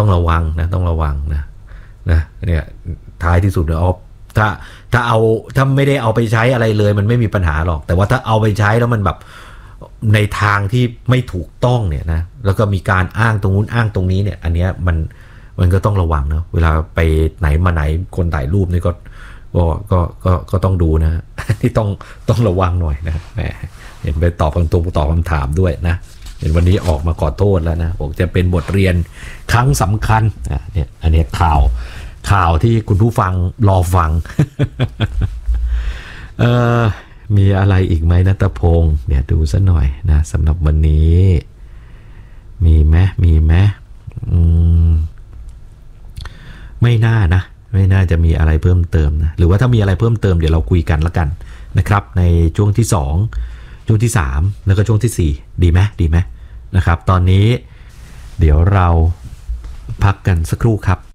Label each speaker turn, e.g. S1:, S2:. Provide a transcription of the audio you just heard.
S1: ต้องระวังนะต้องระวังนะเนี่ยท้ายที่สุดเนี่ยถ้าไม่ได้เอาไปใช้อะไรเลยมันไม่มีปัญหาหรอกแต่ว่าถ้าเอาไปใช้แล้วมันแบบในทางที่ไม่ถูกต้องเนี่ยนะแล้วก็มีการอ้างตรงนู้นอ้างตรงนี้เนี่ยอันเนี้ยมันก็ต้องระวังนะเวลาไปไหนมาไหนคนถ่ายรูปนี่ก็ต้องดูนะที่ต้องระวังหน่อยนะแหมเห็นไปตอบคำถามด้วยนะเห็นวันนี้ออกมาขอโทษแล้วนะบอกจะเป็นบทเรียนครั้งสำคัญเนี่ยอันนี้ข่าวที่คุณผู้ฟังรอฟัง มีอะไรอีกไหมณัฐพงศ์เนี่ยดูซะหน่อยนะสำหรับวันนี้มีไหมไม่น่าจะมีอะไรเพิ่มเติมนะหรือว่าถ้ามีอะไรเพิ่มเติมเดี๋ยวเราคุยกันละกันนะครับในช่วงที่2ช่วงที่3แล้วก็ช่วงที่4ดีไหมนะครับตอนนี้เดี๋ยวเราพักกันสักครู่ครับ